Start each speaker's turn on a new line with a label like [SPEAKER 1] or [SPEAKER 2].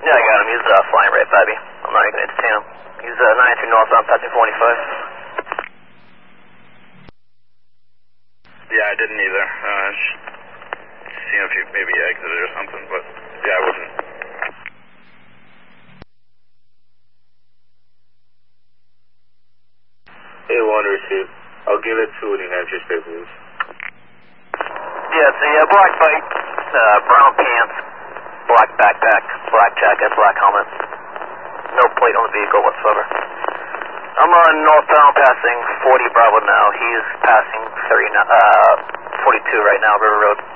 [SPEAKER 1] Yeah, I got him. He's flying right by me. I'm not even going to entertain him. He's 93 northbound, passing 45.
[SPEAKER 2] Yeah, I didn't either. Seeing if you maybe exited or something, but yeah, I wouldn't.
[SPEAKER 3] A1 receive. I'll give it to New Hampshire State Police.
[SPEAKER 1] Yeah, it's a black bike, brown pants, black backpack, black jacket, black helmet. No plate on the vehicle whatsoever. I'm northbound passing 40 Bravo now. He's passing 42 right now, River Road.